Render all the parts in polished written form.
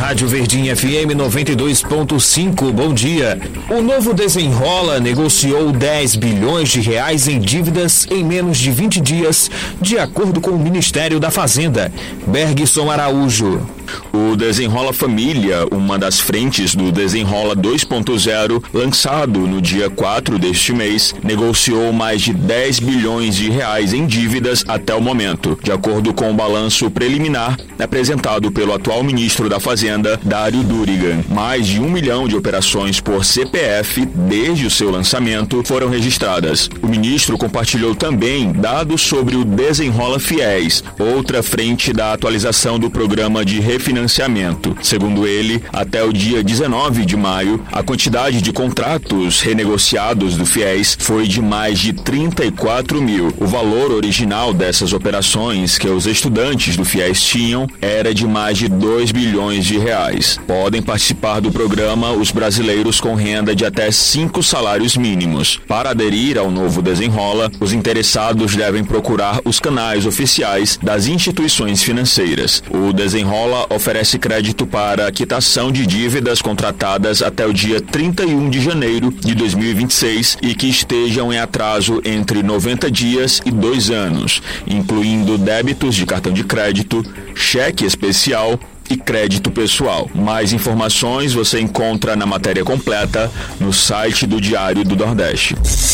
Rádio Verdinha FM 92.5, bom dia. O Novo Desenrola negociou 10 bilhões de reais em dívidas em menos de 20 dias, de acordo com o Ministério da Fazenda. Bergson Araújo. O Desenrola Família, uma das frentes do Desenrola 2.0, lançado no dia 4 deste mês, negociou mais de 10 bilhões de reais em dívidas até o momento, de acordo com o balanço preliminar apresentado pelo atual ministro da Fazenda, Dário Durigan. Mais de 1 milhão de operações por CPF, desde o seu lançamento, foram registradas. O ministro compartilhou também dados sobre o Desenrola Fiéis, outra frente da atualização do programa de refinanciamento. Segundo ele, até o dia 19 de maio, a quantidade de contratos renegociados do Fiéis foi de mais de 34 mil. O valor original dessas operações que os estudantes do Fiéis tinham era de mais de 2 bilhões de reais. Podem participar do programa os brasileiros com renda de até 5 salários mínimos. Para aderir ao Novo Desenrola, os interessados devem procurar os canais oficiais das instituições financeiras. O Desenrola oferece crédito para quitação de dívidas contratadas até o dia 31 de janeiro de 2026 e que estejam em atraso entre 90 dias e 2 anos, incluindo débitos de cartão de crédito, cheque especial e crédito pessoal. Mais informações você encontra na matéria completa no site do Diário do Nordeste.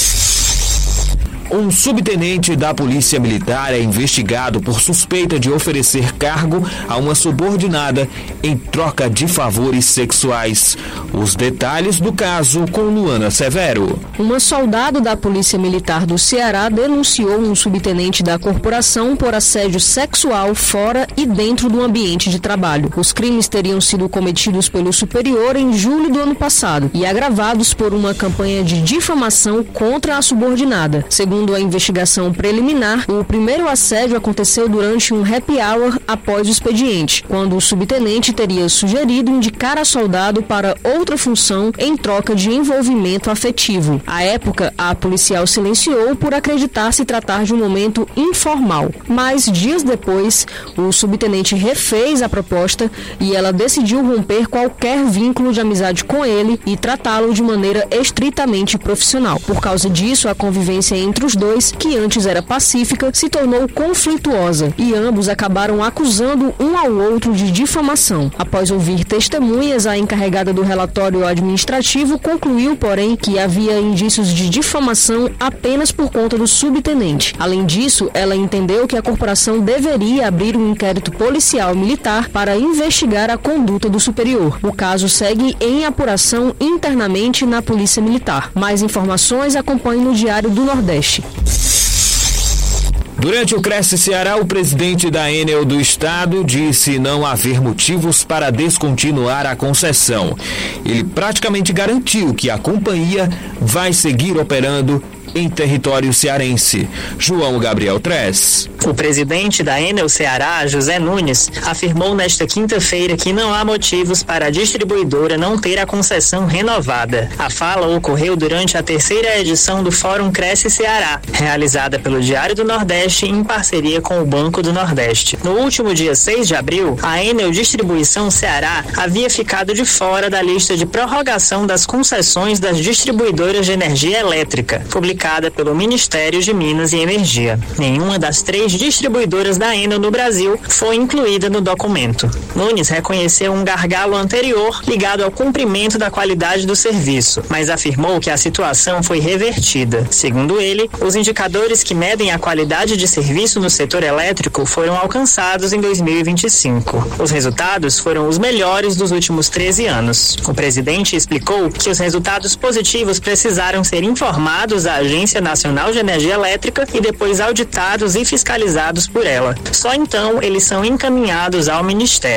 Um subtenente da Polícia Militar é investigado por suspeita de oferecer cargo a uma subordinada em troca de favores sexuais. Os detalhes do caso com Luana Severo. Uma soldado da Polícia Militar do Ceará denunciou um subtenente da corporação por assédio sexual fora e dentro do ambiente de trabalho. Os crimes teriam sido cometidos pelo superior em julho do ano passado e agravados por uma campanha de difamação contra a subordinada. Segundo a investigação preliminar, o primeiro assédio aconteceu durante um happy hour após o expediente, quando o subtenente teria sugerido indicar a soldado para outra função em troca de envolvimento afetivo. À época, a policial silenciou por acreditar se tratar de um momento informal. Mas, dias depois, o subtenente refez a proposta e ela decidiu romper qualquer vínculo de amizade com ele e tratá-lo de maneira estritamente profissional. Por causa disso, a convivência entre os dois, que antes era pacífica, se tornou conflituosa e ambos acabaram acusando um ao outro de difamação. Após ouvir testemunhas, a encarregada do relatório administrativo concluiu, porém, que havia indícios de difamação apenas por conta do subtenente. Além disso, ela entendeu que a corporação deveria abrir um inquérito policial militar para investigar a conduta do superior. O caso segue em apuração internamente na Polícia Militar. Mais informações acompanhe no Diário do Nordeste. Durante o Cresce Ceará, o presidente da Enel do estado disse não haver motivos para descontinuar a concessão. Ele praticamente garantiu que a companhia vai seguir operando em território cearense. João Gabriel Tres. O presidente da Enel Ceará, José Nunes, afirmou nesta quinta-feira que não há motivos para a distribuidora não ter a concessão renovada. A fala ocorreu durante a 3ª edição do Fórum Cresce Ceará, realizada pelo Diário do Nordeste em parceria com o Banco do Nordeste. No último dia 6 de abril, a Enel Distribuição Ceará havia ficado de fora da lista de prorrogação das concessões das distribuidoras de energia elétrica, publicada pelo Ministério de Minas e Energia. Nenhuma das 3 distribuidoras da Enel no Brasil foi incluída no documento. Nunes reconheceu um gargalo anterior ligado ao cumprimento da qualidade do serviço, mas afirmou que a situação foi revertida. Segundo ele, os indicadores que medem a qualidade de serviço no setor elétrico foram alcançados em 2025. Os resultados foram os melhores dos últimos 13 anos. O presidente explicou que os resultados positivos precisaram ser informados à Agência Nacional de Energia Elétrica e depois auditados e fiscalizados por ela. Só então eles são encaminhados ao Ministério.